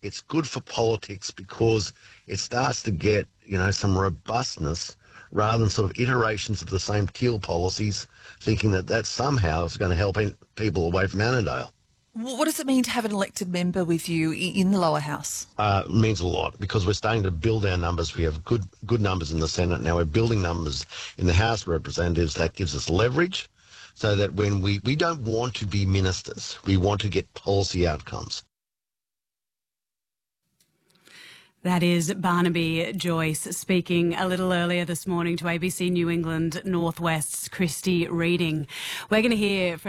It's good for politics because it starts to get, some robustness rather than sort of iterations of the same teal policies, thinking that somehow is going to help people away from Annandale. What does it mean to have an elected member with you in the lower house? Means a lot because we're starting to build our numbers. We have good numbers in the Senate. Now we're building numbers in the House of Representatives. That gives us leverage so that when we don't want to be ministers, we want to get policy outcomes. That is Barnaby Joyce speaking a little earlier this morning to ABC New England Northwest's Christy Reading. We're going to hear from